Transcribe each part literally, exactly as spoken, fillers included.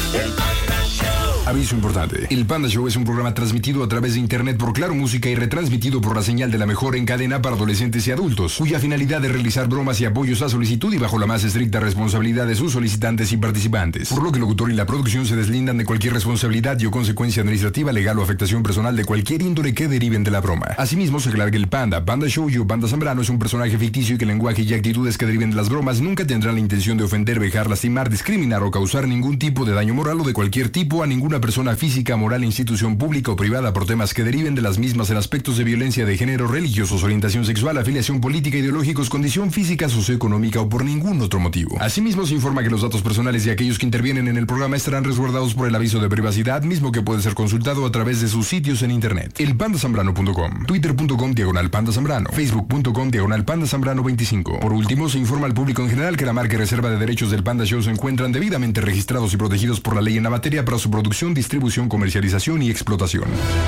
El Panda Show. Aviso importante. El Panda Show es un programa transmitido a través de internet por Claro Música y retransmitido por la señal de la mejor en cadena para adolescentes y adultos, cuya finalidad es realizar bromas y apoyos a solicitud y bajo la más estricta responsabilidad de sus solicitantes y participantes. Por lo que el locutor y la producción se deslindan de cualquier responsabilidad y o consecuencia administrativa, legal o afectación personal de cualquier índole que deriven de la broma. Asimismo, se aclara que el Panda, Panda Show y o Panda Zambrano es un personaje ficticio y que el lenguaje y actitudes que deriven de las bromas nunca tendrán la intención de ofender, vejar, lastimar, discriminar o causar ningún tipo de daño moral o de cualquier tipo a ninguna persona física, moral, institución pública o privada por temas que deriven de las mismas en aspectos de violencia de género, religiosos, orientación sexual, afiliación política, ideológicos, condición física, socioeconómica o por ningún otro motivo. Asimismo, se informa que los datos personales de aquellos que intervienen en el programa estarán resguardados por el aviso de privacidad, mismo que puede ser consultado a través de sus sitios en internet. El panda zambrano punto com, twitter punto com diagonal panda zambrano, facebook punto com diagonal panda zambrano veinticinco. Por último, se informa al público en general que la marca y reserva de derechos del Panda Show se encuentran debidamente registrados y protegidos por la ley en la materia para su producción, distribución, comercialización y explotación.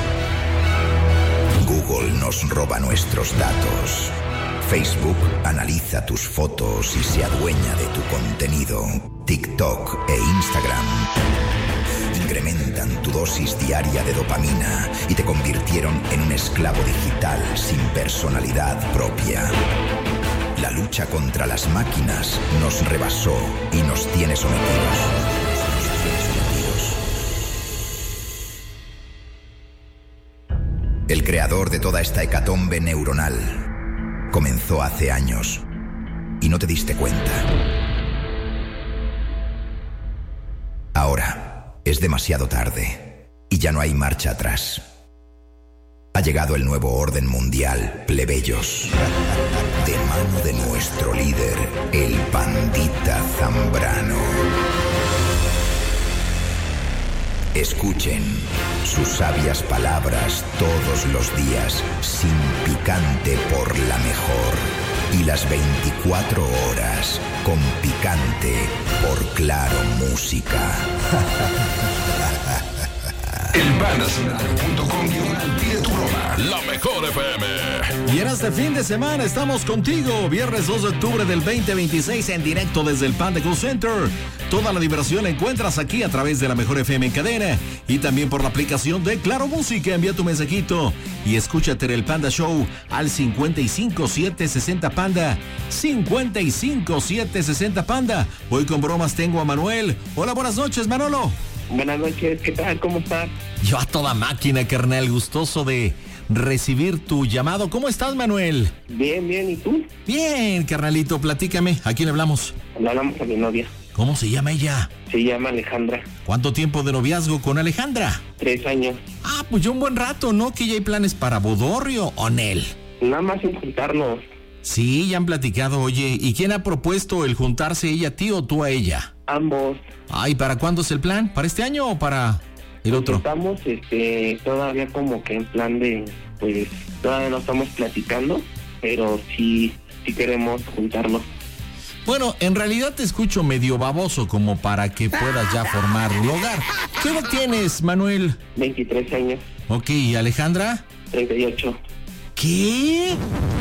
Google nos roba nuestros datos. Facebook analiza tus fotos y se adueña de tu contenido. TikTok e Instagram incrementan tu dosis diaria de dopamina y te convirtieron en un esclavo digital sin personalidad propia. La lucha contra las máquinas nos rebasó y nos tiene sometidos. Nos tiene sometidos. El creador de toda esta hecatombe neuronal comenzó hace años y no te diste cuenta. Ahora es demasiado tarde y ya no hay marcha atrás. Ha llegado el nuevo orden mundial, plebeyos, de mano de nuestro líder, el Pandita Zambrano. Escuchen sus sabias palabras todos los días, sin picante por la mejor. Y las veinticuatro horas con picante por Claro Música. El panda zambrano punto com pide tu broma. La mejor F M. Y en este fin de semana estamos contigo. Viernes dos de octubre del veinte veintiséis en directo desde el Panda Cool Center. Toda la diversión la encuentras aquí a través de la mejor F M en cadena y también por la aplicación de Claro Música. Envía tu mensajito y escúchate en el Panda Show al cincuenta y cinco siete sesenta Panda. cincuenta y cinco siete sesenta Panda. Voy con bromas, tengo a Manuel. Hola, buenas noches, Manolo. Buenas noches, ¿qué tal? ¿Cómo estás? Yo a toda máquina, carnal, gustoso de recibir tu llamado. ¿Cómo estás, Manuel? Bien, bien, ¿y tú? Bien, carnalito, platícame. ¿A quién le hablamos? Le hablamos a mi novia. ¿Cómo se llama ella? Se llama Alejandra. ¿Cuánto tiempo de noviazgo con Alejandra? Tres años. Ah, pues ya un buen rato, ¿no? Que ya hay planes para bodorrio o Nel. Nada más en juntarnos. Sí, ya han platicado. Oye, ¿y quién ha propuesto el juntarse, ella a ti o tú a ella? Ambos. Ay, ¿para cuándo es el plan? ¿Para este año o para el otro? Estamos este, todavía como que en plan de, pues, todavía no estamos platicando, pero sí, sí queremos juntarnos. Bueno, en realidad te escucho medio baboso como para que puedas ya formar un hogar. ¿Qué edad tienes, Manuel? veintitrés años. Ok, ¿y Alejandra? treinta y ocho. ¿Qué?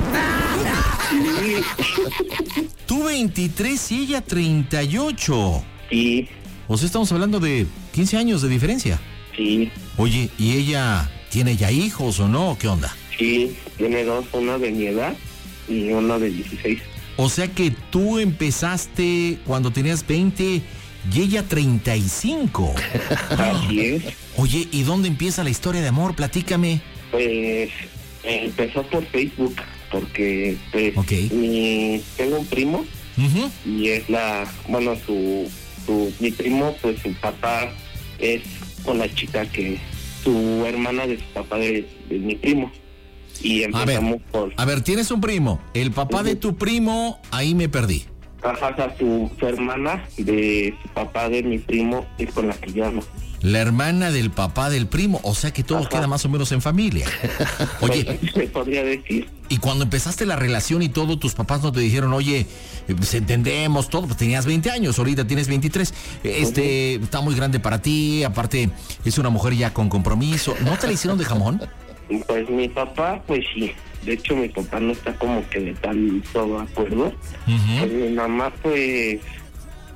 Tú veintitrés y ella treinta y ocho. Sí. O sea, estamos hablando de quince años de diferencia. Sí. Oye, ¿y ella tiene ya hijos o no? ¿Qué onda? Sí, tiene dos, una de mi edad y una de dieciséis. O sea que tú empezaste cuando tenías veinte y ella treinta y cinco. Así es. Oye, ¿y dónde empieza la historia de amor? Platícame. Pues empezó por Facebook, porque pues okay. mi, tengo un primo uh-huh. y es la, bueno, su, su, mi primo, pues su papá es con la chica que, su hermana de su papá de, de mi primo. Y empezamos a ver, por... A ver, tienes un primo, el papá uh-huh. de tu primo, ahí me perdí. Ajá, o sea, su, su hermana de su papá de mi primo es con la que yo amo. La hermana del papá del primo, o sea que todo Ajá. queda más o menos en familia. Oye, se podría decir. Y cuando empezaste la relación y todo, tus papás no te dijeron, oye, pues entendemos todo, pues tenías veinte años, ahorita tienes veintitrés, este, uh-huh. está muy grande para ti, aparte es una mujer ya con compromiso, ¿no te la hicieron de jamón? Pues mi papá, pues sí, de hecho mi papá no está como que de tal todo acuerdo. Uh-huh. Pues mi mamá, pues,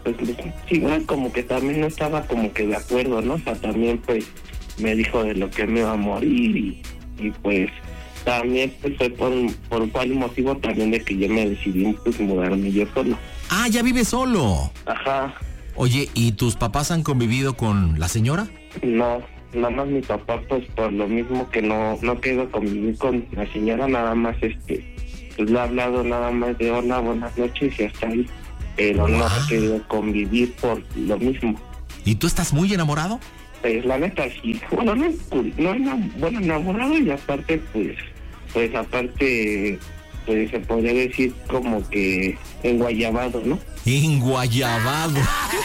pues igual como que también no estaba como que de acuerdo, ¿no? O sea, también pues me dijo de lo que me iba a morir y, y pues también pues fue por, por cuál motivo también de que yo me decidí pues mudarme yo solo. Ah, ya vive solo. Ajá. Oye, ¿y tus papás han convivido con la señora? No, nada más mi papá pues por lo mismo que no, no quedó convivir con la señora, nada más este, pues le ha hablado nada más de hola, buenas noches y hasta ahí. Pero no ha querido convivir por lo mismo. ¿Y tú estás muy enamorado? Pues la neta sí. Bueno, no, no, no bueno, enamorado y aparte pues, pues aparte, pues se podría decir como que enguayabado, ¿no? Enguayabado.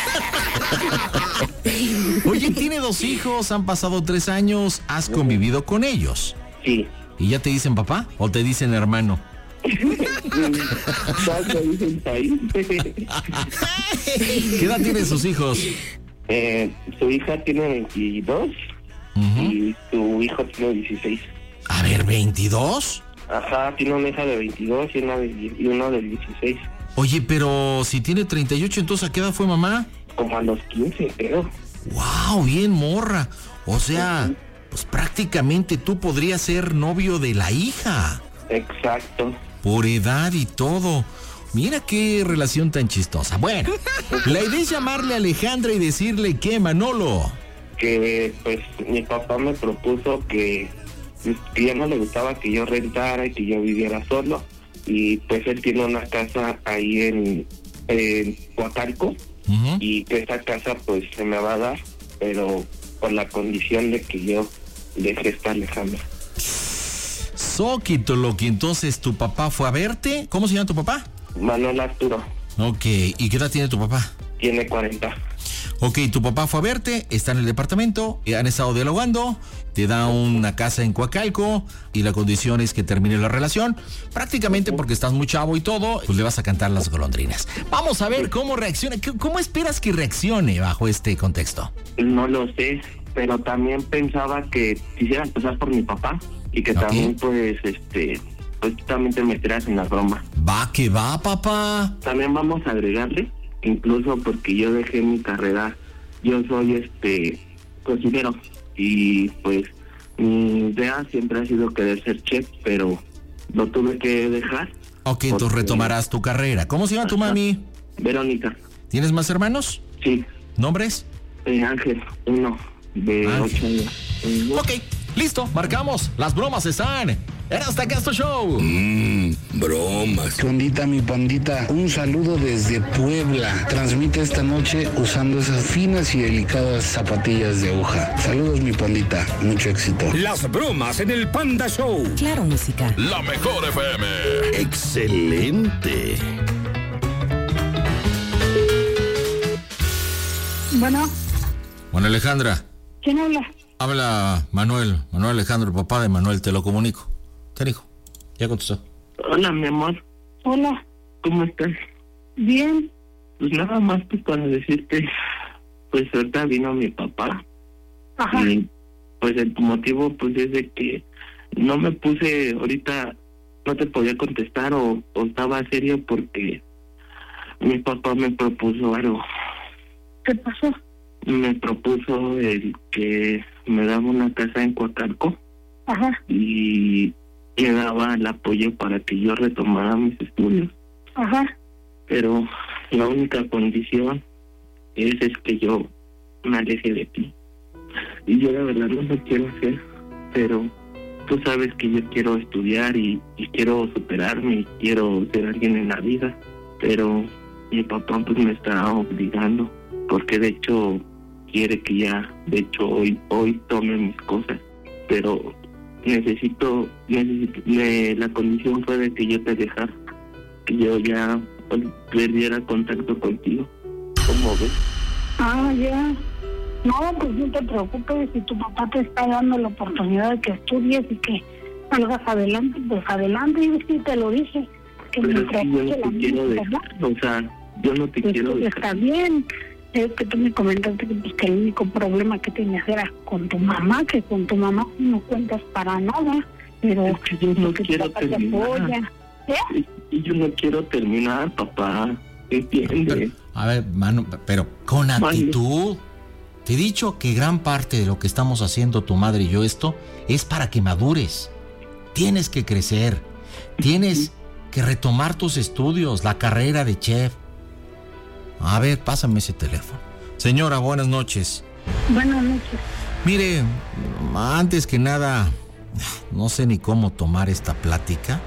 Oye, tiene dos hijos, han pasado tres años, ¿has convivido con ellos? Sí. ¿Y ya te dicen papá o te dicen hermano? ¿Qué edad tienen sus hijos? Eh, su hija tiene veintidós uh-huh. y su hijo tiene dieciséis. A ver, ¿veintidós? Ajá, tiene una hija de veintidós y, una de, y uno de dieciséis. Oye, pero si tiene treinta y ocho, ¿entonces a qué edad fue mamá? Como a los quince, creo. ¡Wow! Bien morra. O sea, uh-huh. pues prácticamente tú podrías ser novio de la hija. Exacto. Por edad y todo. Mira qué relación tan chistosa. Bueno, la idea es llamarle a Alejandra y decirle que, Manolo. Que pues mi papá me propuso que, que ya no le gustaba que yo rentara y que yo viviera solo. Y pues él tiene una casa ahí en, en Coacalco. Uh-huh. Y que esa casa pues se me va a dar, pero por la condición de que yo deje esta Alejandra. Soquito, Loki, entonces tu papá fue a verte. ¿Cómo se llama tu papá? Manuel Arturo. Ok, ¿y qué edad tiene tu papá? Tiene cuarenta. Ok, tu papá fue a verte, está en el departamento, han estado dialogando, te da una casa en Coacalco y la condición es que termine la relación. Prácticamente porque estás muy chavo y todo, pues le vas a cantar las golondrinas. Vamos a ver cómo reacciona. ¿Cómo esperas que reaccione bajo este contexto? No lo sé, pero también pensaba que quisiera empezar por mi papá. Y que okay. también, pues, este, pues también te meterás en la broma. Va que va, papá. También vamos a agregarle, incluso porque yo dejé mi carrera, yo soy, este, cocinero. Y, pues, mi idea siempre ha sido querer ser chef, pero lo tuve que dejar. Ok, porque... entonces retomarás tu carrera. ¿Cómo se llama Ajá. tu mami? Verónica. ¿Tienes más hermanos? Sí. ¿Nombres? Eh, Ángel, uno, de ocho años. Ok. Listo, marcamos. Las bromas están en Hasta Gasto Show. Mmm, bromas. Condita, mi pandita, un saludo desde Puebla. Transmite esta noche usando esas finas y delicadas zapatillas de aguja. Saludos, mi pandita. Mucho éxito. Las bromas en el Panda Show. Claro, música. La mejor F M. Excelente. Bueno. Bueno, Alejandra. ¿Quién habla? Habla Manuel, Manuel Alejandro, el papá de Manuel, te lo comunico. Te dijo, ya contestó. Hola, mi amor. Hola. ¿Cómo estás? Bien. Pues nada más pues para decirte, pues ahorita vino mi papá. Ajá. Y pues el motivo pues es de que no me puse ahorita, no te podía contestar o, o estaba serio porque mi papá me propuso algo. ¿Qué pasó? Me propuso el que me daba una casa en Coacalco. Ajá. Y me daba el apoyo para que yo retomara mis estudios. Ajá. Pero la única condición es, es que yo me aleje de ti. Y yo la verdad no lo quiero hacer, pero tú sabes que yo quiero estudiar y, y quiero superarme y quiero ser alguien en la vida. Pero mi papá pues me está obligando, porque de hecho quiere que ya, de hecho hoy hoy tome mis cosas, pero necesito, necesito me, la condición fue de que yo te dejara, que yo ya perdiera contacto contigo. ¿Cómo ves? Ah, ya. No, pues no te preocupes, si tu papá te está dando la oportunidad de que estudies y que salgas adelante, pues adelante, y sí te lo dije. Que pero me si yo no te quiero dejar, o sea, yo no te pues quiero dejar. Está bien. Es que tú me comentaste que, pues, que el único problema que tenías era con tu mamá, que con tu mamá no cuentas para nada, pero es que yo no que quiero terminar. ¿Eh? Y yo no quiero terminar, papá. ¿entiendes? Pero, a ver, Manu, pero con actitud. Te he dicho que gran parte de lo que estamos haciendo tu madre y yo esto es para que madures. Tienes que crecer. Tienes que retomar tus estudios, la carrera de chef. A ver, pásame ese teléfono. Señora, buenas noches. Buenas noches. Mire, antes que nada, no sé ni cómo tomar esta plática.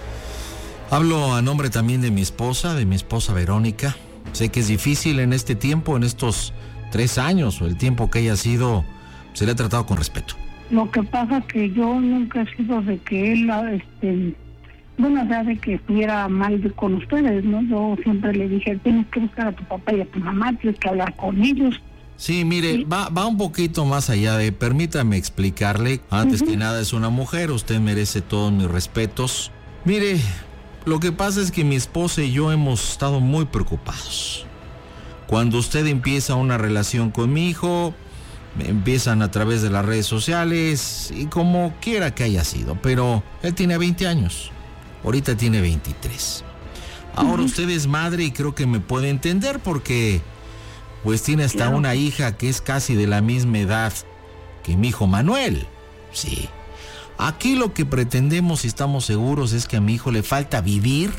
Hablo a nombre también de mi esposa, de mi esposa Verónica. Sé que es difícil en este tiempo, en estos tres años o el tiempo que haya sido, se le ha tratado con respeto. Lo que pasa que yo nunca he sido de que él, este, bueno, o sea, de que estuviera mal de, con ustedes, ¿no? Yo siempre le dije, tienes que buscar a tu papá y a tu mamá, tienes que hablar con ellos. Sí, mire, ¿sí? va, va un poquito más allá de, permítame explicarle, antes uh-huh. que nada es una mujer, usted merece todos mis respetos. Mire, lo que pasa es que mi esposa y yo hemos estado muy preocupados. Cuando usted empieza una relación con mi hijo, empiezan a través de las redes sociales y como quiera que haya sido, pero él tiene veinte años, ahorita tiene veintitrés. Ahora uh-huh. usted es madre y creo que me puede entender porque pues tiene hasta claro. una hija que es casi de la misma edad que mi hijo Manuel. Sí. Aquí lo que pretendemos y estamos seguros es que a mi hijo le falta vivir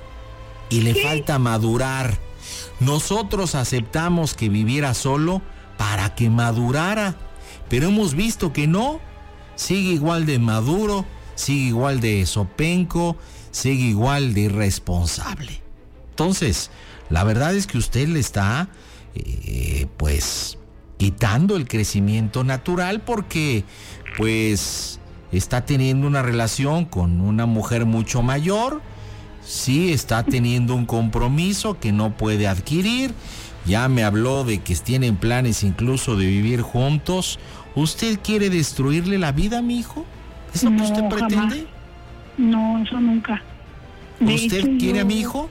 y le ¿Qué? falta madurar. Nosotros aceptamos que viviera solo para que madurara, pero hemos visto que no. Sigue igual de maduro, sigue igual de sopenco, sigue igual de irresponsable. Entonces, la verdad es que usted le está, eh, pues, quitando el crecimiento natural porque, pues, está teniendo una relación con una mujer mucho mayor. Sí, está teniendo un compromiso que no puede adquirir. Ya me habló de que tienen planes incluso de vivir juntos. ¿Usted quiere destruirle la vida a mi hijo? ¿Es lo no, que usted pretende? Jamás. No, eso nunca. De ¿Usted hecho, quiere yo... a mi hijo?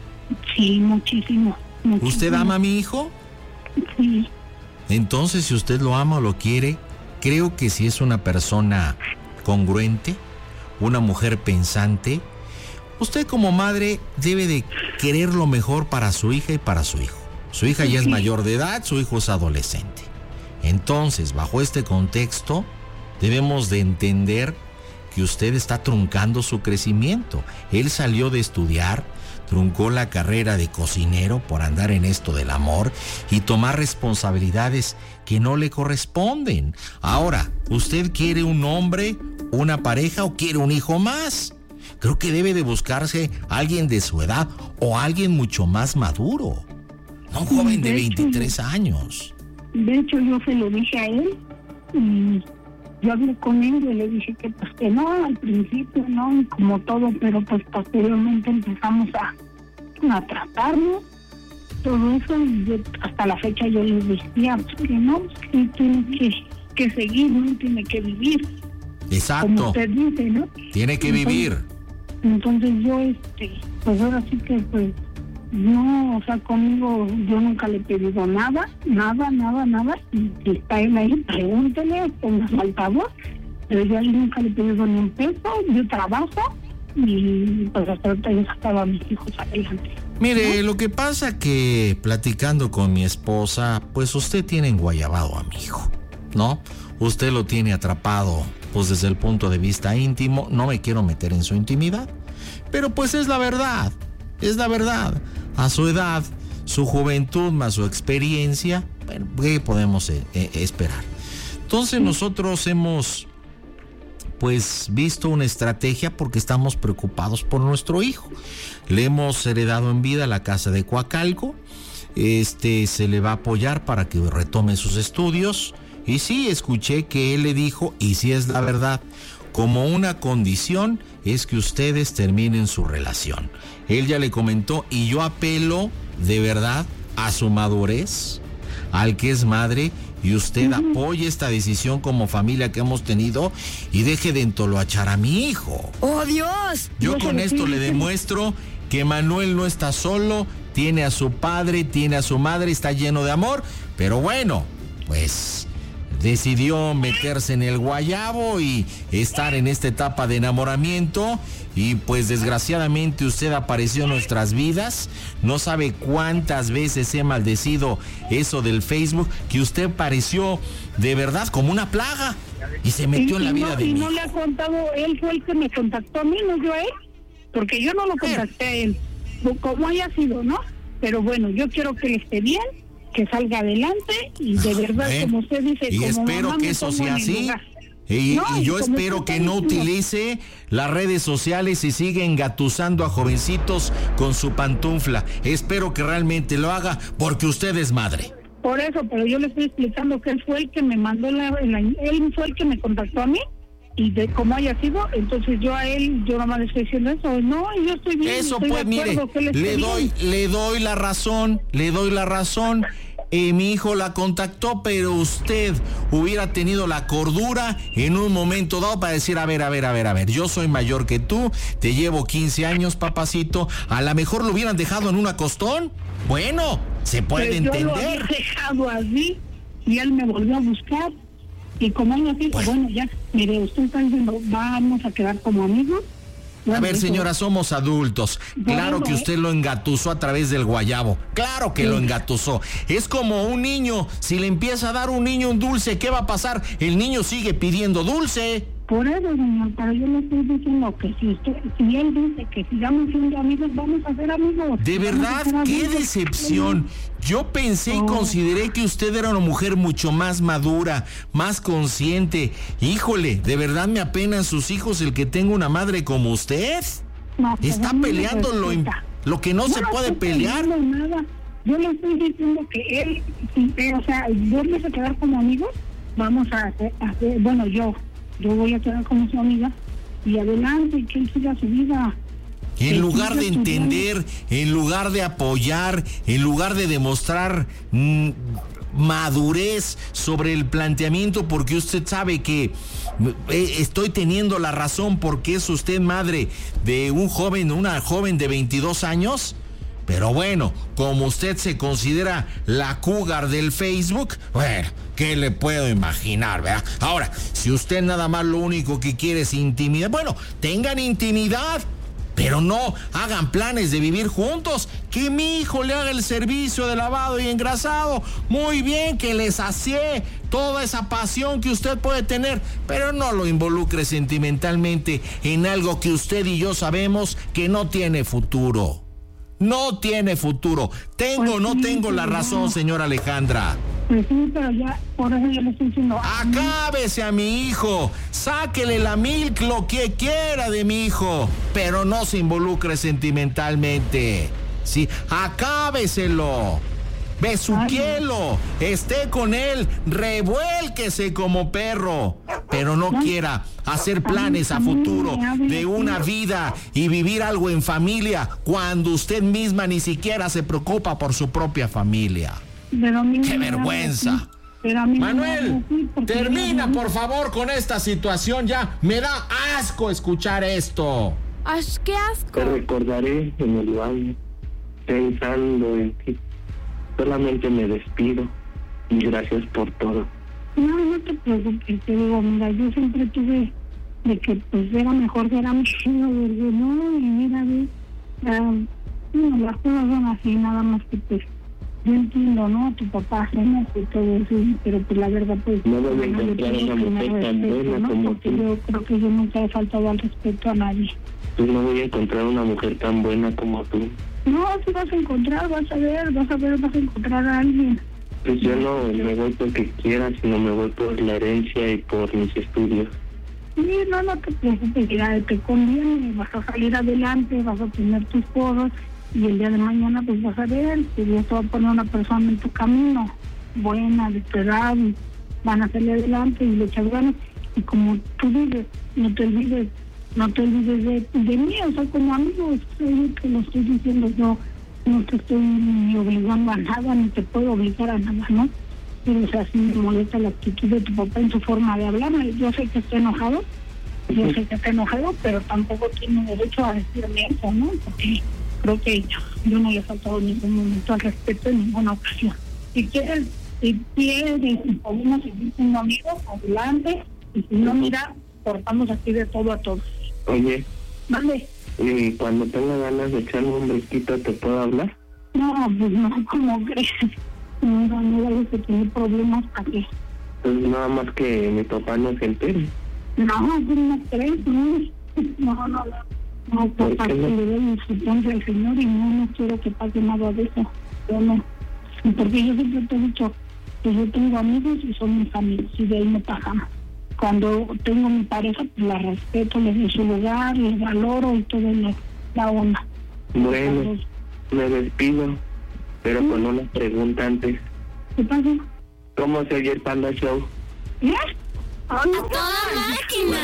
Sí, muchísimo, muchísimo. ¿Usted ama a mi hijo? Sí. Entonces, si usted lo ama o lo quiere, creo que si es una persona congruente, una mujer pensante, usted como madre debe de querer lo mejor para su hija y para su hijo. Su hija ya es mayor de edad, su hijo es adolescente. Entonces, bajo este contexto, debemos de entender que usted está truncando su crecimiento. Él salió de estudiar, truncó la carrera de cocinero por andar en esto del amor y tomar responsabilidades que no le corresponden. Ahora, ¿usted quiere un hombre, una pareja o quiere un hijo más? Creo que debe de buscarse alguien de su edad o alguien mucho más maduro. No un joven de, de veintitrés hecho, años. De hecho, yo se lo dije a él y yo hablé con él y le dije que pues que no, al principio no, como todo, pero pues posteriormente empezamos a, a tratarnos, todo eso, y yo, hasta la fecha yo les decía pues, que no, que tiene que, que seguir, no tiene que vivir. Exacto. Como usted dice, ¿no? Tiene que entonces, vivir. Entonces yo, este, pues ahora sí que pues, no, o sea, conmigo yo nunca le he pedido nada, nada, nada, nada, y si está él ahí, pregúntele, póngase al favor, pero yo a él nunca le he pedido ni un peso, yo trabajo, y pues hasta ahorita yo sacaba a mis hijos adelante. Mire, ¿no? Lo que pasa que platicando con mi esposa, pues usted tiene enguayabado a mi hijo, ¿no? Usted lo tiene atrapado, pues desde el punto de vista íntimo. No me quiero meter en su intimidad, pero pues es la verdad, es la verdad. A su edad, su juventud más su experiencia, bueno, ¿qué podemos eh, eh, esperar? Entonces nosotros hemos pues visto una estrategia porque estamos preocupados por nuestro hijo. Le hemos heredado en vida la casa de Coacalco. Este se le va a apoyar para que retome sus estudios. Y sí, escuché que él le dijo, y sí es la verdad, como una condición es que ustedes terminen su relación. Él ya le comentó y yo apelo de verdad a su madurez, al que es madre, y usted uh-huh. apoye esta decisión como familia que hemos tenido y deje de entoloachar a mi hijo. ¡Oh, Dios! Yo no con esto le demuestro que Manuel no está solo, tiene a su padre, tiene a su madre, está lleno de amor, pero bueno, pues decidió meterse en el guayabo y estar en esta etapa de enamoramiento y pues desgraciadamente usted apareció en nuestras vidas. No sabe cuántas veces he maldecido eso del Facebook, que usted pareció de verdad como una plaga y se metió y, en la y vida no, de y mí. no le ha contado, él fue el que me contactó a mí, no yo a él, porque yo no lo contacté a él, como haya sido, ¿no? Pero bueno, yo quiero que él esté bien, que salga adelante y de verdad, ¿Eh? como usted dice, y como espero mamá que me eso pongo sea en el así. lugar. Y, No, y y yo como espero usted que está no diciendo- utilice las redes sociales y siga engatusando a jovencitos con su pantufla. Espero que realmente lo haga porque usted es madre. Por eso, pero yo le estoy explicando que él fue el que me mandó la, la él fue el que me contactó a mí y de cómo haya sido, entonces yo a él, yo nomás le estoy diciendo eso, no, yo estoy bien. Eso estoy pues, de mire, acuerdo que él esté le doy, bien. le doy la razón, le doy la razón. Eh, mi hijo la contactó, pero usted hubiera tenido la cordura en un momento dado para decir, a ver, a ver, a ver, a ver, yo soy mayor que tú, te llevo quince años, papacito, a lo mejor lo hubieran dejado en un acostón. Bueno, se puede Pero yo lo había entender. dejado así y él me volvió a buscar y como él así, Pues- bueno, ya, mire, usted está diciendo, vamos a quedar como amigos. A Bueno, ver, dijo, señora, somos adultos. Claro Bueno, que usted lo engatusó a través del guayabo. Claro que Sí. lo engatusó. Es como un niño. Si le empieza a dar un niño un dulce, ¿qué va a pasar? El niño sigue pidiendo dulce. Por eso, señor, pero yo le estoy diciendo que si usted, si él dice que sigamos siendo amigos, vamos a ser amigos. De Vamos a verdad, ser qué amigos. decepción. Yo pensé y Oh. consideré que usted era una mujer mucho más madura, más consciente. Híjole, de verdad me apenan sus hijos el que tenga una madre como usted. No, pues, Está a mí me peleando lo, im- respeta. lo que no se puede estoy pelear. peleando nada. Yo le estoy diciendo que él, sí, eh, o sea, yo me a quedar como amigos, vamos a hacer, a hacer- bueno, yo, yo voy a quedar como su amiga y adelante, que él siga su vida. En Que lugar de siga estudiando. entender, en lugar de apoyar, en lugar de demostrar mm, madurez sobre el planteamiento, porque usted sabe que eh, estoy teniendo la razón porque es usted madre de un joven, una joven de veintidós años. Pero bueno, como usted se considera la cougar del Facebook, bueno, ¿qué le puedo imaginar, verdad? Ahora, si usted nada más lo único que quiere es intimidad, bueno, tengan intimidad, pero no hagan planes de vivir juntos. Que mi hijo le haga el servicio de lavado y engrasado. Muy bien, que le sacie toda esa pasión que usted puede tener, pero no lo involucre sentimentalmente en algo que usted y yo sabemos que no tiene futuro. No tiene futuro. ¿Tengo o no Pues sí, tengo la pero razón, no. señora Alejandra? Pues sí, pero ya, por eso yo le estoy diciendo, Acábese a mi hijo, sáquele la milk, lo que quiera de mi hijo, pero no se involucre sentimentalmente. Sí, acábeselo, besuquielo, esté con él, revuélquese como perro, pero no quiera hacer planes a futuro de una vida y vivir algo en familia cuando usted misma ni siquiera se preocupa por su propia familia. pero a mí ¡Qué no me haga vergüenza! así, pero a mí no me haga Manuel, así, porque termina yo- por favor con esta situación ya. Me da asco escuchar esto. ¡Ay, qué Te asco! recordaré en el baño, pensando en ti. Solamente me despido y gracias por todo. No, no te preocupes, te digo, mira, yo siempre tuve de que pues era mejor ser amigo, ¿verdad? No, y mira, ve, ah, bueno, las cosas son así, nada más que pues, yo entiendo, ¿no? Tu papá se enoja y todo eso, pero pues la verdad pues... No voy a bueno, yo encontrar tengo una que mujer me tan respeto, buena ¿no? como Porque tú. yo creo que yo nunca he faltado al respeto a nadie. Pues no voy a encontrar una mujer tan buena como tú. No, si vas a encontrar, vas a ver, vas a ver, vas a encontrar a alguien. Pues yo no me voy porque quiera, sino me voy por la herencia y por mis estudios. Sí, no, no te preocupes, ya te conviene, vas a salir adelante, vas a tener tus cosas y el día de mañana pues vas a ver que Dios te va a poner una persona en tu camino, buena, de tu edad, y van a salir adelante y le echas ganas. Y como tú dices, no te olvides, no te olvides de, de mí, o sea, como amigo, yo te lo estoy diciendo, yo no te estoy ni obligando a nada, ni te puedo obligar a nada, ¿no? Pero o sea, sí me molesta la actitud de tu papá en su forma de hablar. Yo sé que está enojado, yo sé que está enojado, pero tampoco tiene derecho a decirme eso, ¿no? Porque creo que yo, yo no le he faltado en ningún momento al respeto en ninguna ocasión. Si quieres, Si quieres, si podemos seguir siendo amigos, adelante. Y si no, mira, cortamos aquí de todo a todo. Oye. Vale. ¿Y cuando tenga ganas de echarme un brinquito, te puedo hablar? No, pues no, ¿cómo crees? No, no debes de tener problemas aquí. Pues nada más que mi papá no se entere. No, pues no crees, no. No, no, no. No, papá, que le doy instrucciones al Señor y no, no quiero que pase nada de eso. Yo no. Porque yo siempre te he dicho que yo tengo amigos y son mis amigos y de ahí me pagamos. Cuando tengo mi pareja, pues la respeto, le doy su lugar, le valoro y todo la, la onda. Bueno, me despido, pero ¿sí? Con una pregunta antes. ¿Qué pasa? ¿Cómo se oye el Panda Show? ¿Eh? ¡A toda máquina!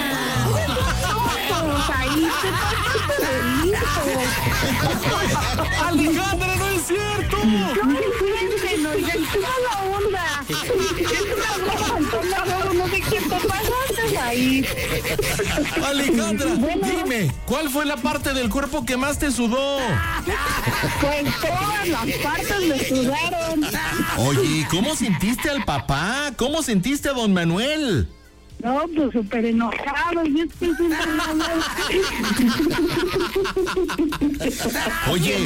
Ahí ¡Alejandra, no es cierto! No es cierto, no es toda la onda. No sé qué te pasaste ahí. Alejandra, bueno, dime, ¿cuál fue la parte del cuerpo que más te sudó? Pues todas las partes me sudaron. Oye, ¿cómo sentiste al papá? ¿Cómo sentiste a don Manuel? No, pues súper enojado. Yo estoy siempre enojado. Oye,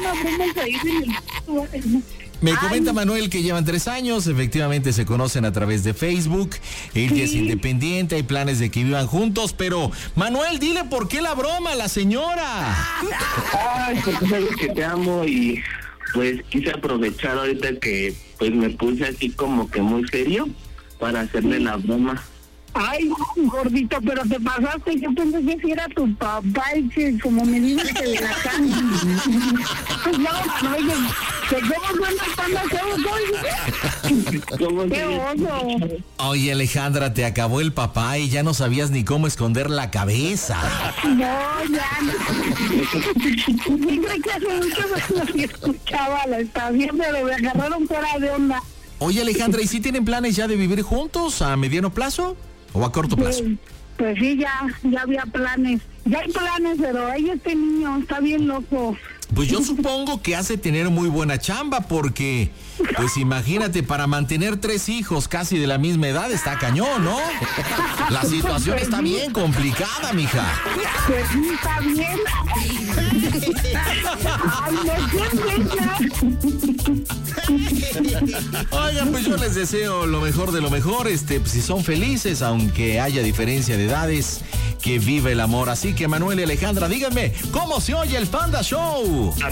me comenta Manuel que llevan tres años, efectivamente se conocen a través de Facebook, él sí. Ya es independiente, hay planes de que vivan juntos, pero Manuel, dile por qué la broma a la señora. Ay, porque sabes que te amo y pues quise aprovechar ahorita que pues me puse así como que muy serio para hacerle la broma. Ay, gordito, pero te pasaste. Yo pensé que si era tu papá y que como me dices que de la casa. Pues no, no, oye, ¿te cómo suena el Panda Show? ¡Qué oso! Oye, Alejandra, te acabó el papá y ya no sabías ni cómo esconder la cabeza. No, ya no. Siempre que hace mucho me escuchaba la estación, pero me agarraron fuera de onda. Oye, Alejandra, ¿y si tienen planes ya de vivir juntos a mediano plazo? ¿O a corto plazo? Pues, pues sí, ya, ya había planes. Ya hay planes, pero ahí este niño está bien loco. Pues yo supongo que hace tener muy buena chamba porque, pues imagínate, para mantener tres hijos casi de la misma edad está cañón, ¿no? La situación está bien complicada, mija. Pues sí, está bien. Ay, Oigan, pues yo les deseo lo mejor de lo mejor, este, pues, si son felices, aunque haya diferencia de edades, que viva el amor. Así que Manuel y Alejandra, díganme, ¿cómo se oye el Panda Show? A